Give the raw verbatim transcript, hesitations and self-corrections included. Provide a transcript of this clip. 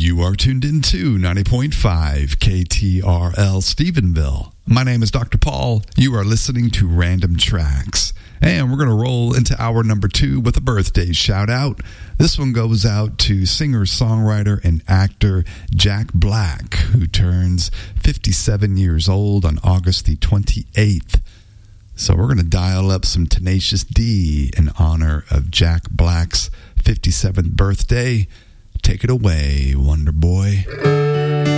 You are tuned into ninety point five K T R L Stephenville. My name is Doctor Paul. You are listening to Random Tracks. And we're going to roll into hour number two with a birthday shout out. This one goes out to singer, songwriter, and actor Jack Black, who turns fifty-seven years old on August the twenty-eighth. So we're going to dial up some Tenacious D in honor of Jack Black's fifty-seventh birthday. Take it away, Wonder Boy.